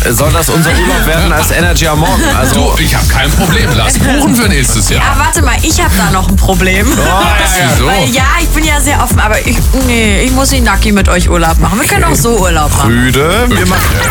soll das unser Urlaub werden als Energy am Morgen. Also, Du, ich habe kein Problem. Lass buchen für nächstes Jahr. Ah, warte mal, ich habe da noch ein Problem. Wieso? Weil ja, ich bin ja sehr offen, aber ich muss in Naki mit euch Urlaub machen. Wir können auch so Urlaub machen. Rüde, wir machen...